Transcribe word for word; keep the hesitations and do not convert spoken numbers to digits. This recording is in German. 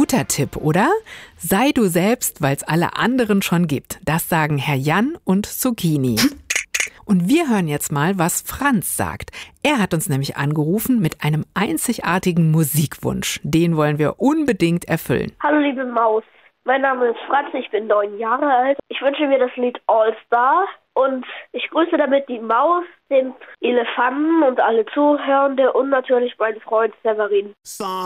guter Tipp, oder? Sei du selbst, weil es alle anderen schon gibt. Das sagen Herr Jan und Zucchini. Und wir hören jetzt mal, was Franz sagt. Er hat uns nämlich angerufen mit einem einzigartigen Musikwunsch. Den wollen wir unbedingt erfüllen. Hallo liebe Maus, mein Name ist Franz, ich bin neun Jahre alt. Ich wünsche mir das Lied All Star und ich grüße damit die Maus, den Elefanten und alle Zuhörende und natürlich meinen Freund Severin.